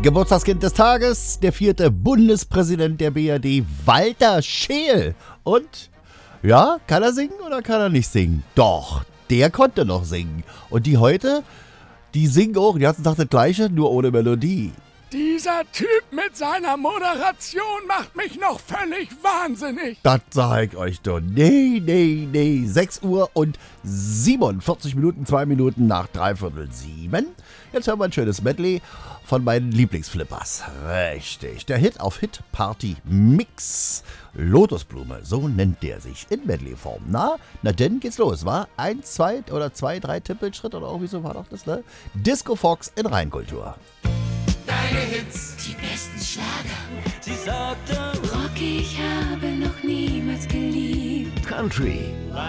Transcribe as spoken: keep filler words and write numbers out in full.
Geburtstagskind des Tages, der vierte Bundespräsident der B R D, Walter Scheel. Und, ja, kann er singen oder kann er nicht singen? Doch, der konnte noch singen. Und die heute, die singen auch den ganzen Tag das Gleiche, nur ohne Melodie. Dieser Typ mit seiner Moderation macht mich noch völlig wahnsinnig. Das sag ich euch doch. Nee, nee, nee. sechs Uhr und siebenundvierzig Minuten, zwei Minuten nach dreiviertel sieben. Jetzt hören wir ein schönes Medley von meinen Lieblingsflippers. Richtig. Der Hit auf Hit Party Mix. Lotusblume, so nennt der sich in Medley-Form. Na, na denn geht's los, wa? Eins, zwei oder zwei, drei Tippelschritt oder irgendwie so war doch das, ne? Disco Fox in Rheinkultur. Deine Hits, die besten Schlager. Sie sagte, Rocky, ich habe noch niemals geliebt. Country.